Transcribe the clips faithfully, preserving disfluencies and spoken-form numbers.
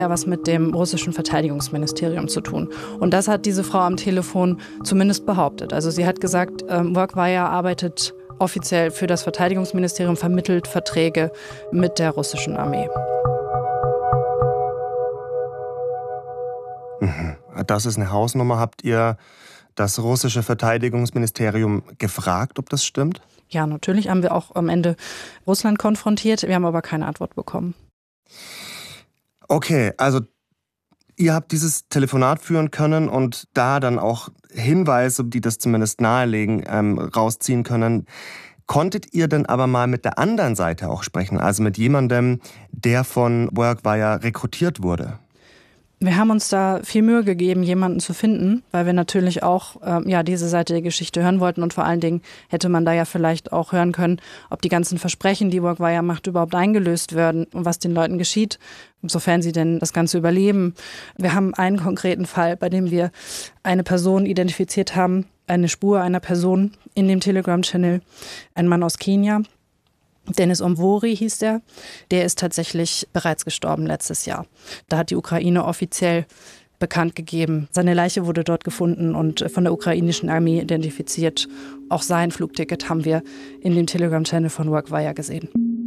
ja was mit dem russischen Verteidigungsministerium zu tun. Und das hat diese Frau am Telefon zumindest behauptet. Also sie hat gesagt, ähm, Workwire arbeitet offiziell für das Verteidigungsministerium, vermittelt Verträge mit der russischen Armee. Mhm. Das ist eine Hausnummer. Habt ihr das russische Verteidigungsministerium gefragt, ob das stimmt? Ja, natürlich haben wir auch am Ende Russland konfrontiert. Wir haben aber keine Antwort bekommen. Okay, also ihr habt dieses Telefonat führen können und da dann auch Hinweise, die das zumindest nahelegen, ähm, rausziehen können. Konntet ihr denn aber mal mit der anderen Seite auch sprechen, also mit jemandem, der von Workwire rekrutiert wurde? Wir haben uns da viel Mühe gegeben, jemanden zu finden, weil wir natürlich auch ähm, ja, diese Seite der Geschichte hören wollten. Und vor allen Dingen hätte man da ja vielleicht auch hören können, ob die ganzen Versprechen, die Workwire macht, überhaupt eingelöst werden und was den Leuten geschieht, sofern sie denn das Ganze überleben. Wir haben einen konkreten Fall, bei dem wir eine Person identifiziert haben, eine Spur einer Person in dem Telegram-Channel, ein Mann aus Kenia. Dennis Omvori hieß der. Der ist tatsächlich bereits gestorben letztes Jahr. Da hat die Ukraine offiziell bekannt gegeben. Seine Leiche wurde dort gefunden und von der ukrainischen Armee identifiziert. Auch sein Flugticket haben wir in dem Telegram-Channel von Workwire gesehen.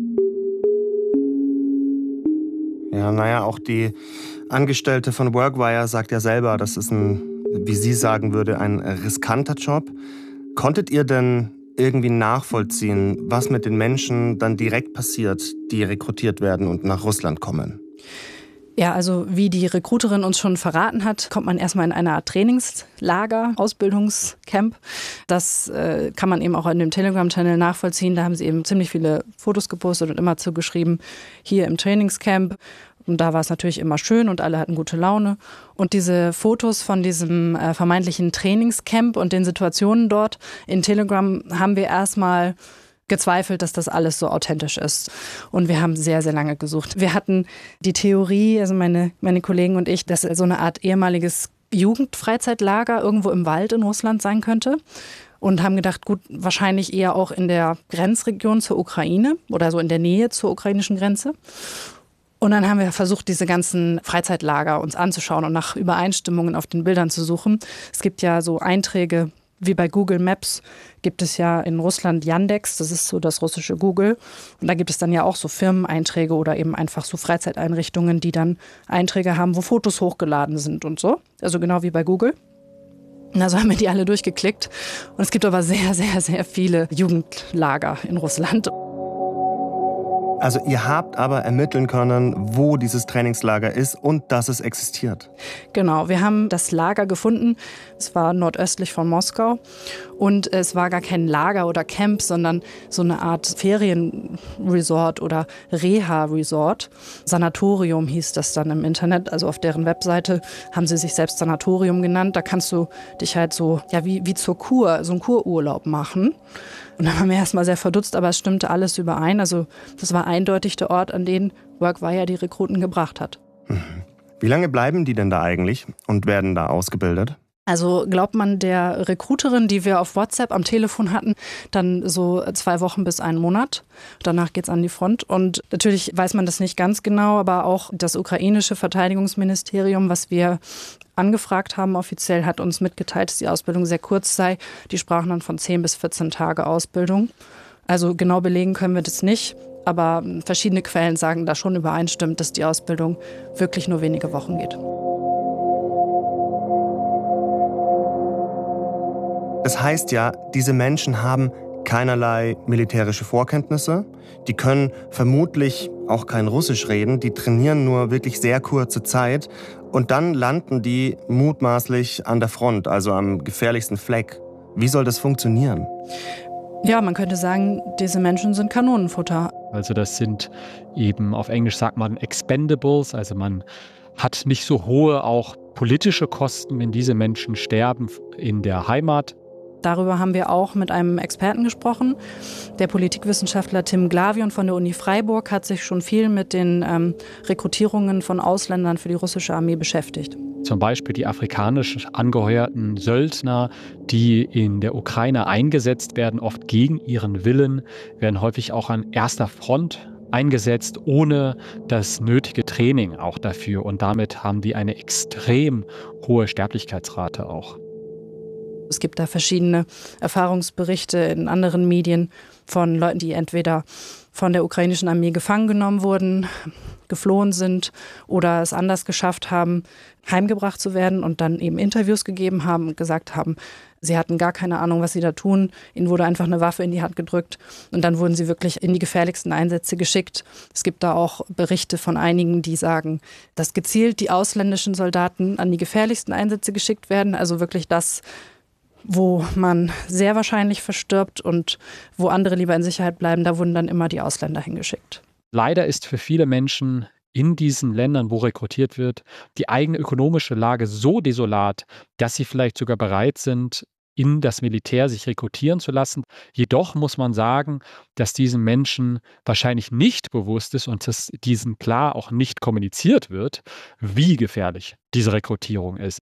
Ja, naja, auch die Angestellte von Workwire sagt ja selber, das ist ein, wie sie sagen würde, ein riskanter Job. Konntet ihr denn irgendwie nachvollziehen, was mit den Menschen dann direkt passiert, die rekrutiert werden und nach Russland kommen? Ja, also wie die Recruiterin uns schon verraten hat, kommt man erstmal in eine Art Trainingslager, Ausbildungscamp. Das äh, kann man eben auch in dem Telegram-Channel nachvollziehen. Da haben sie eben ziemlich viele Fotos gepostet und immer zugeschrieben, hier im Trainingscamp. Und da war es natürlich immer schön und alle hatten gute Laune. Und diese Fotos von diesem äh, vermeintlichen Trainingscamp und den Situationen dort in Telegram haben wir erstmal gezweifelt, dass das alles so authentisch ist. Und wir haben sehr, sehr lange gesucht. Wir hatten die Theorie, also meine, meine Kollegen und ich, dass so eine Art ehemaliges Jugendfreizeitlager irgendwo im Wald in Russland sein könnte. Und haben gedacht, gut, wahrscheinlich eher auch in der Grenzregion zur Ukraine oder so in der Nähe zur ukrainischen Grenze. Und dann haben wir versucht, diese ganzen Freizeitlager uns anzuschauen und nach Übereinstimmungen auf den Bildern zu suchen. Es gibt ja so Einträge, wie bei Google Maps gibt es ja in Russland Yandex, das ist so das russische Google. Und da gibt es dann ja auch so Firmeneinträge oder eben einfach so Freizeiteinrichtungen, die dann Einträge haben, wo Fotos hochgeladen sind und so. Also genau wie bei Google. Und also haben wir die alle durchgeklickt. Und es gibt aber sehr, sehr, sehr viele Jugendlager in Russland. Also ihr habt aber ermitteln können, wo dieses Trainingslager ist und dass es existiert. Genau, wir haben das Lager gefunden. Es war nordöstlich von Moskau und es war gar kein Lager oder Camp, sondern so eine Art Ferienresort oder Reha-Resort. Sanatorium hieß das dann im Internet, also auf deren Webseite haben sie sich selbst Sanatorium genannt. Da kannst du dich halt so, ja wie, wie zur Kur, so einen Kururlaub machen. Und dann waren wir erstmal sehr verdutzt, aber es stimmte alles überein. Also das war eindeutig der Ort, an den Workwire die Rekruten gebracht hat. Wie lange bleiben die denn da eigentlich und werden da ausgebildet? Also glaubt man der Recruiterin, die wir auf WhatsApp am Telefon hatten, dann so zwei Wochen bis einen Monat. Danach geht's an die Front. Und natürlich weiß man das nicht ganz genau, aber auch das ukrainische Verteidigungsministerium, was wir angefragt haben offiziell, hat uns mitgeteilt, dass die Ausbildung sehr kurz sei. Die sprachen dann von zehn bis vierzehn Tage Ausbildung. Also genau belegen können wir das nicht. Aber verschiedene Quellen sagen da schon übereinstimmend, dass die Ausbildung wirklich nur wenige Wochen geht. Das heißt ja, diese Menschen haben keinerlei militärische Vorkenntnisse. Die können vermutlich auch kein Russisch reden. Die trainieren nur wirklich sehr kurze Zeit. Und dann landen die mutmaßlich an der Front, also am gefährlichsten Fleck. Wie soll das funktionieren? Ja, man könnte sagen, diese Menschen sind Kanonenfutter. Also das sind eben, auf Englisch sagt man Expendables, also man hat nicht so hohe auch politische Kosten, wenn diese Menschen sterben in der Heimat. Darüber haben wir auch mit einem Experten gesprochen. Der Politikwissenschaftler Tim Glavion von der Uni Freiburg hat sich schon viel mit den ähm, Rekrutierungen von Ausländern für die russische Armee beschäftigt. Zum Beispiel die afrikanisch angeheuerten Söldner, die in der Ukraine eingesetzt werden, oft gegen ihren Willen, werden häufig auch an erster Front eingesetzt, ohne das nötige Training auch dafür. Und damit haben die eine extrem hohe Sterblichkeitsrate auch. Es gibt da verschiedene Erfahrungsberichte in anderen Medien von Leuten, die entweder von der ukrainischen Armee gefangen genommen wurden, geflohen sind oder es anders geschafft haben, heimgebracht zu werden und dann eben Interviews gegeben haben und gesagt haben, sie hatten gar keine Ahnung, was sie da tun. Ihnen wurde einfach eine Waffe in die Hand gedrückt und dann wurden sie wirklich in die gefährlichsten Einsätze geschickt. Es gibt da auch Berichte von einigen, die sagen, dass gezielt die ausländischen Soldaten an die gefährlichsten Einsätze geschickt werden. Also wirklich das, wo man sehr wahrscheinlich verstirbt und wo andere lieber in Sicherheit bleiben, da wurden dann immer die Ausländer hingeschickt. Leider ist für viele Menschen in diesen Ländern, wo rekrutiert wird, die eigene ökonomische Lage so desolat, dass sie vielleicht sogar bereit sind, in das Militär sich rekrutieren zu lassen. Jedoch muss man sagen, dass diesen Menschen wahrscheinlich nicht bewusst ist und dass diesen klar auch nicht kommuniziert wird, wie gefährlich diese Rekrutierung ist.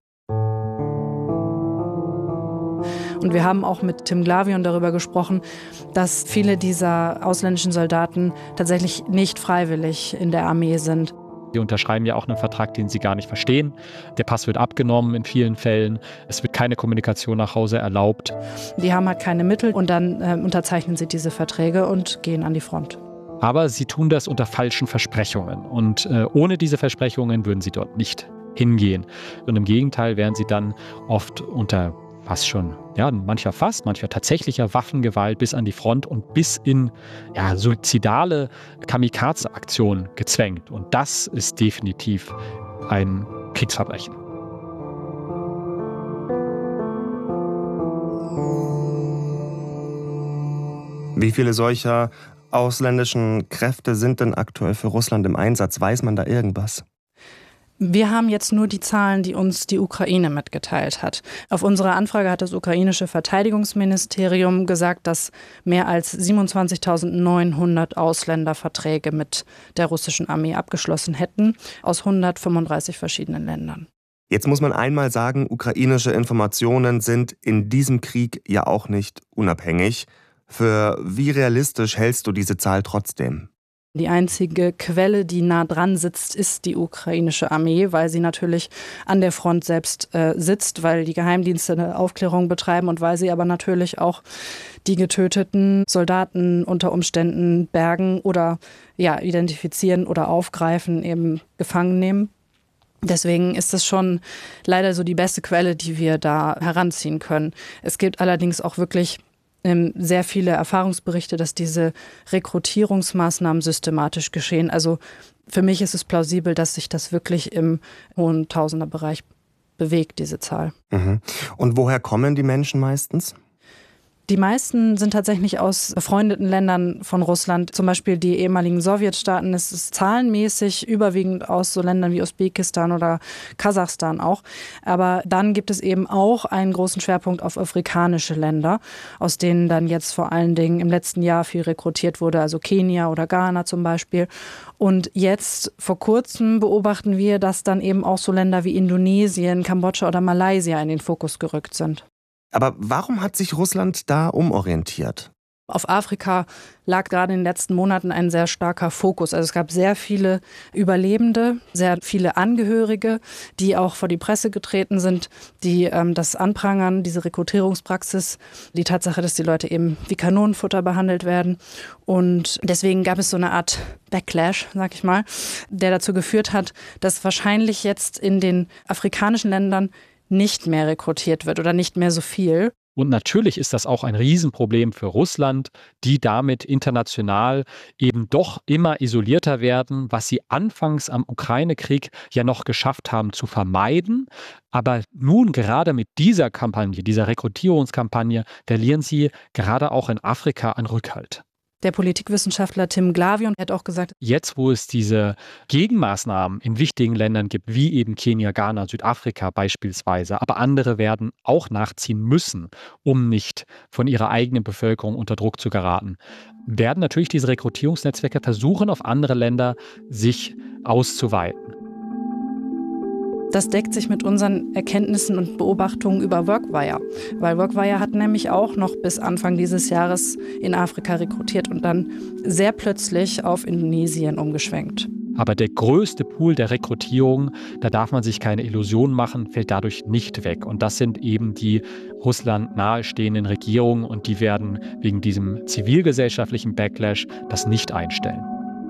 Und wir haben auch mit Tim Glavion darüber gesprochen, dass viele dieser ausländischen Soldaten tatsächlich nicht freiwillig in der Armee sind. Die unterschreiben ja auch einen Vertrag, den sie gar nicht verstehen. Der Pass wird abgenommen in vielen Fällen. Es wird keine Kommunikation nach Hause erlaubt. Die haben halt keine Mittel und dann äh, unterzeichnen sie diese Verträge und gehen an die Front. Aber sie tun das unter falschen Versprechungen. Und äh, ohne diese Versprechungen würden sie dort nicht hingehen. Und im Gegenteil wären sie dann oft unter fast schon, ja, mancher fast, mancher tatsächlicher Waffengewalt bis an die Front und bis in ja, suizidale Kamikaze-Aktionen gezwängt. Und das ist definitiv ein Kriegsverbrechen. Wie viele solcher ausländischen Kräfte sind denn aktuell für Russland im Einsatz? Weiß man da irgendwas? Wir haben jetzt nur die Zahlen, die uns die Ukraine mitgeteilt hat. Auf unsere Anfrage hat das ukrainische Verteidigungsministerium gesagt, dass mehr als siebenundzwanzigtausendneunhundert Ausländer Verträge mit der russischen Armee abgeschlossen hätten, aus hundertfünfunddreißig verschiedenen Ländern. Jetzt muss man einmal sagen, ukrainische Informationen sind in diesem Krieg ja auch nicht unabhängig. Für wie realistisch hältst du diese Zahl trotzdem? Die einzige Quelle, die nah dran sitzt, ist die ukrainische Armee, weil sie natürlich an der Front selbst äh, sitzt, weil die Geheimdienste eine Aufklärung betreiben und weil sie aber natürlich auch die getöteten Soldaten unter Umständen bergen oder ja, identifizieren oder aufgreifen, eben gefangen nehmen. Deswegen ist das schon leider so die beste Quelle, die wir da heranziehen können. Es gibt allerdings auch wirklich sehr viele Erfahrungsberichte, dass diese Rekrutierungsmaßnahmen systematisch geschehen. Also für mich ist es plausibel, dass sich das wirklich im hohen Tausenderbereich bewegt, diese Zahl. Mhm. Und woher kommen die Menschen meistens? Die meisten sind tatsächlich aus befreundeten Ländern von Russland, zum Beispiel die ehemaligen Sowjetstaaten. Es ist zahlenmäßig überwiegend aus so Ländern wie Usbekistan oder Kasachstan auch. Aber dann gibt es eben auch einen großen Schwerpunkt auf afrikanische Länder, aus denen dann jetzt vor allen Dingen im letzten Jahr viel rekrutiert wurde, also Kenia oder Ghana zum Beispiel. Und jetzt vor kurzem beobachten wir, dass dann eben auch so Länder wie Indonesien, Kambodscha oder Malaysia in den Fokus gerückt sind. Aber warum hat sich Russland da umorientiert? Auf Afrika lag gerade in den letzten Monaten ein sehr starker Fokus. Also es gab sehr viele Überlebende, sehr viele Angehörige, die auch vor die Presse getreten sind, die ähm, das anprangern, diese Rekrutierungspraxis, die Tatsache, dass die Leute eben wie Kanonenfutter behandelt werden. Und deswegen gab es so eine Art Backlash, sag ich mal, der dazu geführt hat, dass wahrscheinlich jetzt in den afrikanischen Ländern nicht mehr rekrutiert wird oder nicht mehr so viel. Und natürlich ist das auch ein Riesenproblem für Russland, die damit international eben doch immer isolierter werden, was sie anfangs am Ukraine-Krieg ja noch geschafft haben zu vermeiden. Aber nun gerade mit dieser Kampagne, dieser Rekrutierungskampagne, verlieren sie gerade auch in Afrika an Rückhalt. Der Politikwissenschaftler Tim Glavion hat auch gesagt, jetzt, wo es diese Gegenmaßnahmen in wichtigen Ländern gibt, wie eben Kenia, Ghana, Südafrika beispielsweise, aber andere werden auch nachziehen müssen, um nicht von ihrer eigenen Bevölkerung unter Druck zu geraten, werden natürlich diese Rekrutierungsnetzwerke versuchen, auf andere Länder sich auszuweiten. Das deckt sich mit unseren Erkenntnissen und Beobachtungen über Workwire. Weil Workwire hat nämlich auch noch bis Anfang dieses Jahres in Afrika rekrutiert und dann sehr plötzlich auf Indonesien umgeschwenkt. Aber der größte Pool der Rekrutierung, da darf man sich keine Illusionen machen, fällt dadurch nicht weg. Und das sind eben die Russland nahestehenden Regierungen und die werden wegen diesem zivilgesellschaftlichen Backlash das nicht einstellen.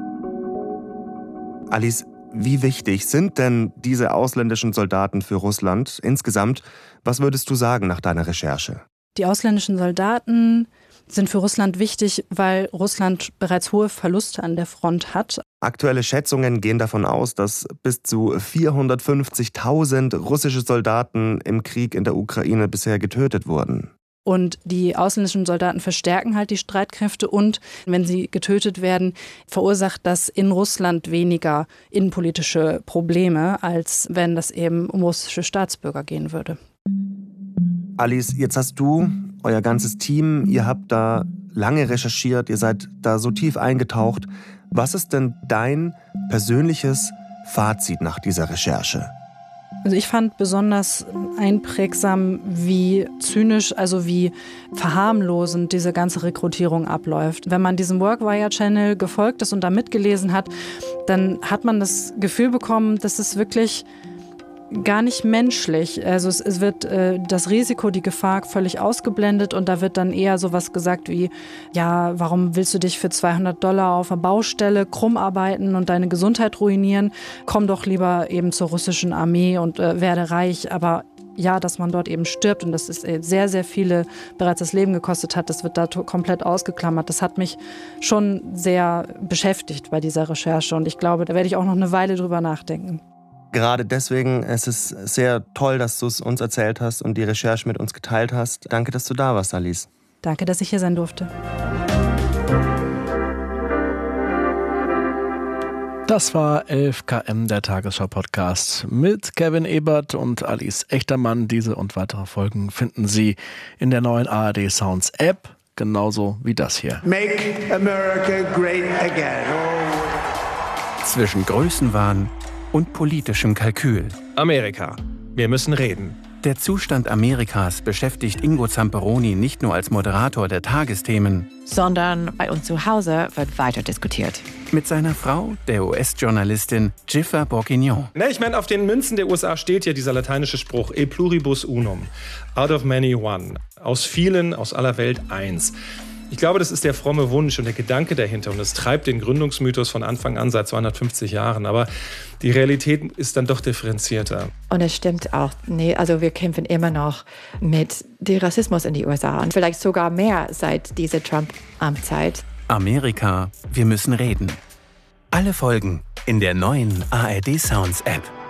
Alice, wie wichtig sind denn diese ausländischen Soldaten für Russland insgesamt? Was würdest du sagen nach deiner Recherche? Die ausländischen Soldaten sind für Russland wichtig, weil Russland bereits hohe Verluste an der Front hat. Aktuelle Schätzungen gehen davon aus, dass bis zu vierhundertfünfzigtausend russische Soldaten im Krieg in der Ukraine bisher getötet wurden. Und die ausländischen Soldaten verstärken halt die Streitkräfte und wenn sie getötet werden, verursacht das in Russland weniger innenpolitische Probleme, als wenn das eben um russische Staatsbürger gehen würde. Alice, jetzt hast du, euer ganzes Team, ihr habt da lange recherchiert, ihr seid da so tief eingetaucht. Was ist denn dein persönliches Fazit nach dieser Recherche? Also ich fand besonders einprägsam, wie zynisch, also wie verharmlosend diese ganze Rekrutierung abläuft. Wenn man diesem Workwire-Channel gefolgt ist und da mitgelesen hat, dann hat man das Gefühl bekommen, dass es wirklich gar nicht menschlich. Also es, es wird äh, das Risiko, die Gefahr völlig ausgeblendet und da wird dann eher sowas gesagt wie, ja, warum willst du dich für zweihundert Dollar auf einer Baustelle krumm arbeiten und deine Gesundheit ruinieren? Komm doch lieber eben zur russischen Armee und äh, werde reich. Aber ja, dass man dort eben stirbt und dass es sehr, sehr viele bereits das Leben gekostet hat, das wird da komplett ausgeklammert. Das hat mich schon sehr beschäftigt bei dieser Recherche und ich glaube, da werde ich auch noch eine Weile drüber nachdenken. Gerade deswegen ist es sehr toll, dass du es uns erzählt hast und die Recherche mit uns geteilt hast. Danke, dass du da warst, Alice. Danke, dass ich hier sein durfte. Das war elf Kilometer, der Tagesschau-Podcast mit Kevin Ebert und Alice Echtermann. Diese und weitere Folgen finden Sie in der neuen A R D Sounds App, genauso wie das hier. Make America great again. Oh. Zwischen Größenwahn und politischem Kalkül. Amerika. Wir müssen reden. Der Zustand Amerikas beschäftigt Ingo Zamperoni nicht nur als Moderator der Tagesthemen, sondern bei uns zu Hause wird weiter diskutiert. Mit seiner Frau, der U S-Journalistin Jiffer Bourguignon. Na, ich meine, auf den Münzen der U S A steht ja dieser lateinische Spruch E pluribus unum. Out of many one. Aus vielen, aus aller Welt eins. Ich glaube, das ist der fromme Wunsch und der Gedanke dahinter und es treibt den Gründungsmythos von Anfang an seit zweihundertfünfzig Jahren. Aber die Realität ist dann doch differenzierter. Und es stimmt auch, nee, also wir kämpfen immer noch mit dem Rassismus in die U S A und vielleicht sogar mehr seit dieser Trump-Amtszeit. Amerika, wir müssen reden. Alle Folgen in der neuen A R D Sounds App.